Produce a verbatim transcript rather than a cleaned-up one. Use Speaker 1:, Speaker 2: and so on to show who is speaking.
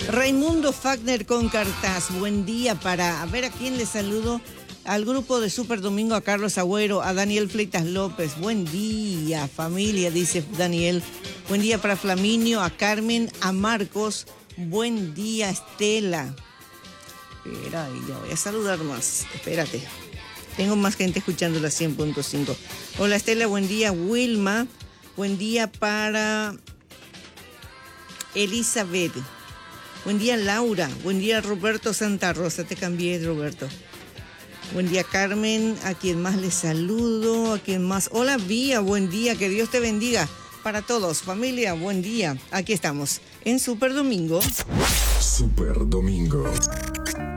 Speaker 1: Raimundo Fagner con Cartaz, buen día para, a ver a quién le saludo, al grupo de Super Domingo, a Carlos Agüero, a Daniel Fleitas López, buen día familia, dice Daniel, buen día para Flaminio, a Carmen, a Marcos, buen día Estela. Espera, ya voy a saludar más, espérate, tengo más gente escuchando la cien punto cinco. Hola Estela, buen día Wilma, buen día para Elizabeth. Buen día Laura, buen día Roberto Santa Rosa, te cambié Roberto. Buen día Carmen, a quien más le saludo, a quien más. Hola Vía, buen día, que Dios te bendiga. Para todos, familia, buen día. Aquí estamos, en Super Domingo.
Speaker 2: Super Domingo.